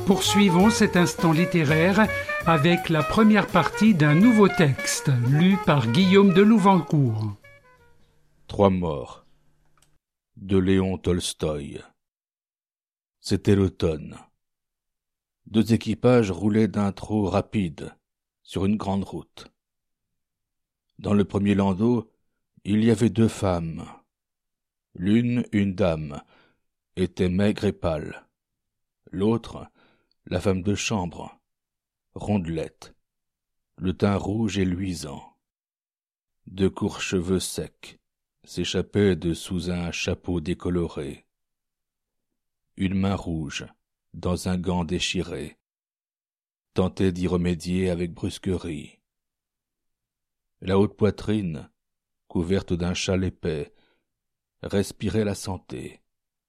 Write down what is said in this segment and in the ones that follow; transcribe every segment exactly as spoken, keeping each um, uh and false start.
Poursuivons cet instant littéraire avec la première partie d'un nouveau texte, lu par Guillaume de Louvancourt. Trois morts de Léon Tolstoï. C'était l'automne. Deux équipages roulaient d'un trot rapide sur une grande route. Dans le premier landau, il y avait deux femmes. L'une, une dame, était maigre et pâle. L'autre, la femme de chambre, rondelette, le teint rouge et luisant. De courts cheveux secs s'échappaient de sous un chapeau décoloré. Une main rouge, dans un gant déchiré, tentait d'y remédier avec brusquerie. La haute poitrine, couverte d'un châle épais, respirait la santé.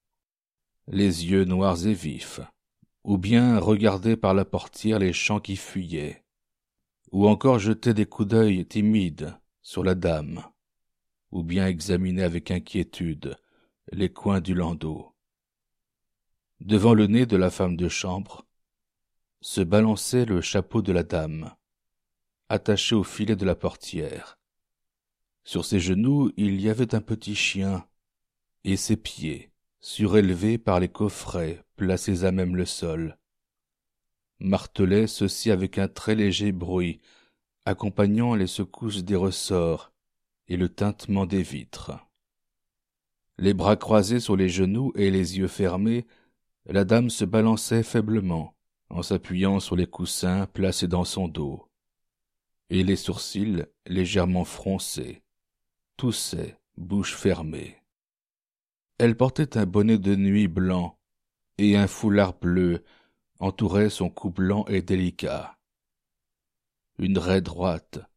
Les yeux noirs et vifs, ou bien regardaient par la portière les champs qui fuyaient, ou encore jetaient des coups d'œil timides sur la dame, ou bien examinaient avec inquiétude les coins du landau. Devant le nez de la femme de chambre se balançait le chapeau de la dame, attaché au filet de la portière. Sur ses genoux, il y avait un petit chien, et ses pieds, surélevés par les coffrets placés à même le sol, martelaient ceci avec un très léger bruit, accompagnant les secousses des ressorts et le tintement des vitres. Les bras croisés sur les genoux et les yeux fermés, la dame se balançait faiblement, en s'appuyant sur les coussins placés dans son dos, et les sourcils légèrement froncés, toussait, bouche fermée. Elle portait un bonnet de nuit blanc, et un foulard bleu entourait son cou blanc et délicat. Une raie droite